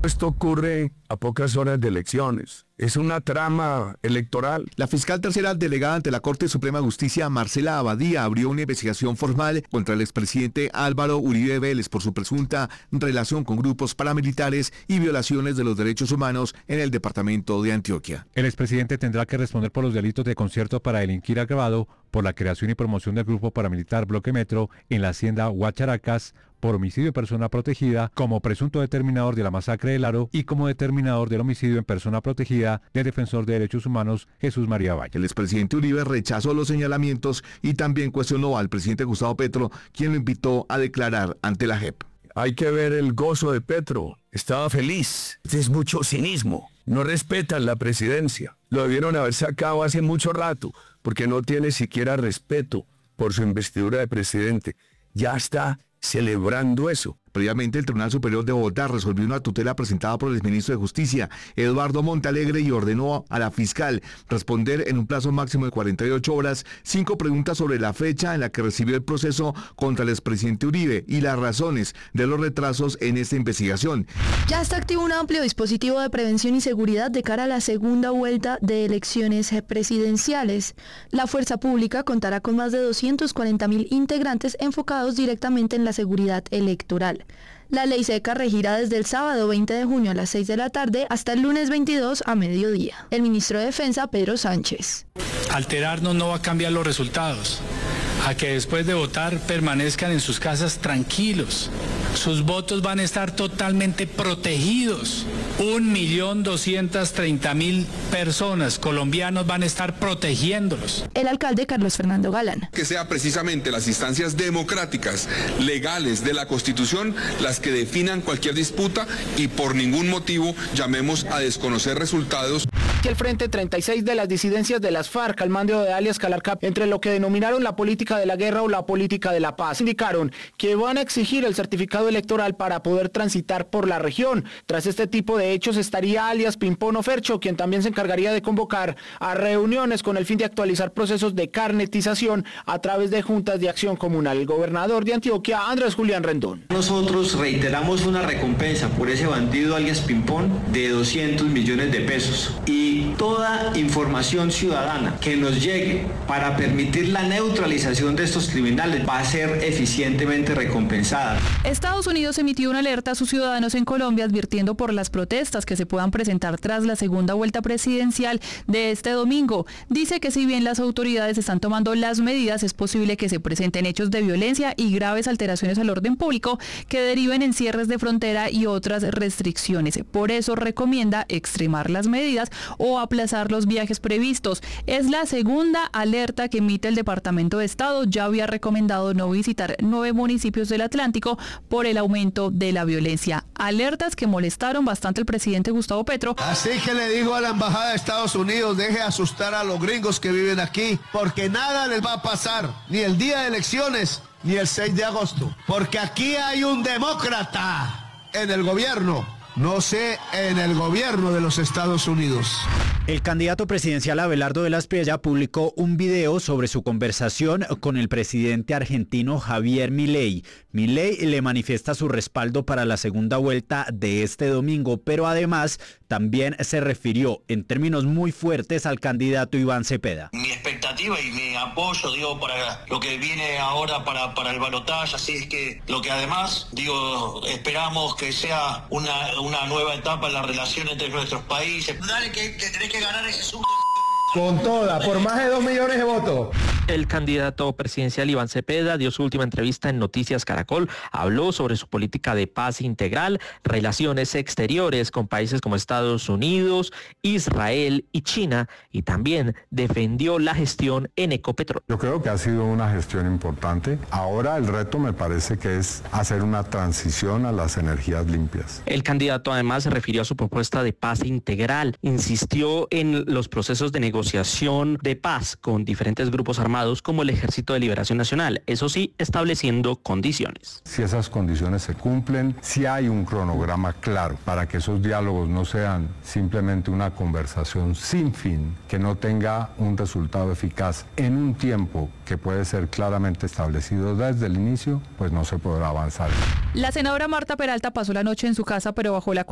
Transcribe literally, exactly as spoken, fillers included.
Esto ocurre a pocas horas de elecciones. Es una trama electoral. La fiscal tercera delegada ante la Corte Suprema de Justicia, Marcela Abadía, abrió una investigación formal contra el expresidente Álvaro Uribe Vélez por su presunta relación con grupos paramilitares y violaciones de los derechos humanos en el departamento de Antioquia. El expresidente tendrá que responder por los delitos de concierto para delinquir agravado por la creación y promoción del grupo paramilitar Bloque Metro en la hacienda Huacharacas, por homicidio en persona protegida, como presunto determinador de la masacre del Aro y como determinador del homicidio en persona protegida del defensor de derechos humanos Jesús María Valle. El expresidente Uribe rechazó los señalamientos y también cuestionó al presidente Gustavo Petro, quien lo invitó a declarar ante la J E P. Hay que ver el gozo de Petro. Estaba feliz. Este es mucho cinismo. No respetan la presidencia. Lo debieron haber sacado hace mucho rato, porque no tiene siquiera respeto por su investidura de presidente. Ya está celebrando eso. Previamente, el Tribunal Superior de Bogotá resolvió una tutela presentada por el exministro de Justicia, Eduardo Montalegre, y ordenó a la fiscal responder en un plazo máximo de cuarenta y ocho horas cinco preguntas sobre la fecha en la que recibió el proceso contra el expresidente Uribe y las razones de los retrasos en esta investigación. Ya está activo un amplio dispositivo de prevención y seguridad de cara a la segunda vuelta de elecciones presidenciales. La fuerza pública contará con más de doscientos cuarenta mil integrantes enfocados directamente en la seguridad electoral. La ley seca regirá desde el sábado veinte de junio a las seis de la tarde hasta el lunes veintidós a mediodía. El ministro de Defensa, Pedro Sánchez. Alterarnos no va a cambiar los resultados. A que después de votar permanezcan en sus casas tranquilos. Sus votos van a estar totalmente protegidos. Un millón doscientas treinta mil personas, colombianos, van a estar protegiéndolos. El alcalde Carlos Fernando Galán. Que sea precisamente las instancias democráticas, legales de la Constitución, las que definan cualquier disputa y por ningún motivo llamemos a desconocer resultados. Que el Frente treinta y seis de las disidencias de las FARC, al mando de alias Calarcap, entre lo que denominaron la política de la guerra o la política de la paz, indicaron que van a exigir el certificado electoral para poder transitar por la región. Tras este tipo de hechos estaría alias Pimpón o Fercho, quien también se encargaría de convocar a reuniones con el fin de actualizar procesos de carnetización a través de juntas de acción comunal. El gobernador de Antioquia, Andrés Julián Rendón. Nosotros reiteramos una recompensa por ese bandido alias Pimpón de doscientos millones de pesos y toda información ciudadana que nos llegue para permitir la neutralización de estos criminales va a ser eficientemente recompensada. Estados Unidos emitió una alerta a sus ciudadanos en Colombia advirtiendo por las protestas que se puedan presentar tras la segunda vuelta presidencial de este domingo. Dice que si bien las autoridades están tomando las medidas, es posible que se presenten hechos de violencia y graves alteraciones al orden público que deriven en cierres de frontera y otras restricciones. Por eso recomienda extremar las medidas o aplazar los viajes previstos. Es la segunda alerta que emite el Departamento de Estado. Ya había recomendado no visitar nueve municipios del Atlántico por el aumento de la violencia. Alertas que molestaron bastante al presidente Gustavo Petro. Así que le digo a la Embajada de Estados Unidos, deje asustar a los gringos que viven aquí, porque nada les va a pasar, ni el día de elecciones, ni el seis de agosto, porque aquí hay un demócrata en el gobierno. No sé, en el gobierno de los Estados Unidos. El candidato presidencial Abelardo de la Espriella publicó un video sobre su conversación con el presidente argentino Javier Milei. Milei le manifiesta su respaldo para la segunda vuelta de este domingo, pero además también se refirió en términos muy fuertes al candidato Iván Cepeda. Mi expectativa y mi apoyo, digo, para lo que viene ahora para, para el balotaje, así es que lo que además, digo, esperamos que sea una, una nueva etapa en la relación entre nuestros países. Dale que, que tenés que ganar ese sub... Con toda, por más de dos millones de votos. El candidato presidencial Iván Cepeda dio su última entrevista en Noticias Caracol. Habló sobre su política de paz integral, relaciones exteriores con países como Estados Unidos, Israel y China, y también defendió la gestión en Ecopetrol. Yo creo que ha sido una gestión importante. Ahora el reto me parece que es hacer una transición a las energías limpias. El candidato además se refirió a su propuesta de paz integral. Insistió en los procesos de negociación negociación de paz con diferentes grupos armados como el Ejército de Liberación Nacional, eso sí, estableciendo condiciones. Si esas condiciones se cumplen, si hay un cronograma claro para que esos diálogos no sean simplemente una conversación sin fin, que no tenga un resultado eficaz en un tiempo que puede ser claramente establecido desde el inicio, pues no se podrá avanzar. La senadora Marta Peralta pasó la noche en su casa, pero bajo la